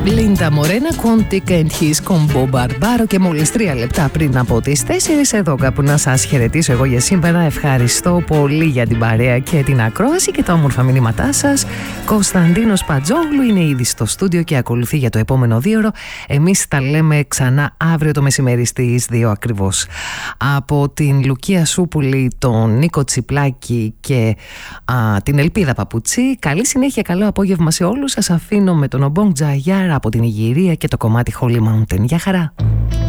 Λίντα Μορένα, Quantic and his Combo Barbaro, και μόλις 3 λεπτά πριν από τις 4 εδώ κάπου να σας χαιρετήσω εγώ για σήμερα. Ευχαριστώ πολύ για την παρέα και την ακρόαση και τα όμορφα μηνύματά σας. Κωνσταντίνος Πατζόγλου είναι ήδη στο στούντιο και ακολουθεί για το επόμενο 2ωρο. Εμείς τα λέμε ξανά αύριο το μεσημέρι στις 2 ακριβώς. Από την Λουκία Σούπουλη, τον Νίκο Τσιπλάκη και την Ελπίδα Παπουτσί, καλή συνέχεια, καλό απόγευμα σε όλους. Σας αφήνω με τον Ομπόνγκ Τζαγιάρα από την Ιγυρία και το κομμάτι Holy Mountain. Γεια χαρά!